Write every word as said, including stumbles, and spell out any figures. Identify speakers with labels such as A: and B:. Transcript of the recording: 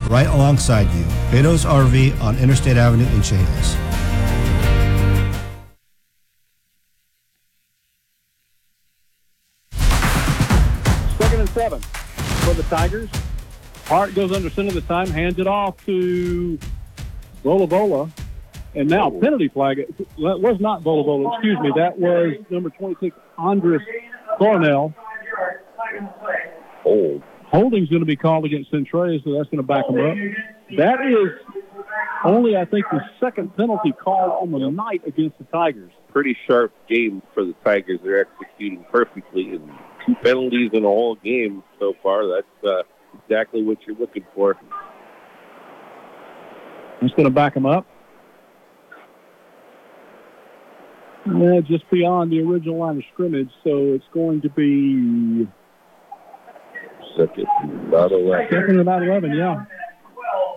A: right alongside you. Beto's R V on Interstate Avenue in Chehalis.
B: Second and seven for the Tigers. Hart goes under center this time, hands it off to Bolabola. And now penalty flag. That was not Bolabola, excuse me. That was number twenty-six, Andres Cornell.
C: Hold.
B: Holding's going to be called against Centrae, so that's going to back them up. That is only, I think, the second penalty call on the night against the Tigers.
C: Pretty sharp game for the Tigers. They're executing perfectly, and two penalties in the whole game so far. That's uh, exactly what you're looking for.
B: That's going to back them up. Yeah, just beyond the original line of scrimmage, so it's going to be
C: second, about eleven.
B: Second and about eleven, yeah.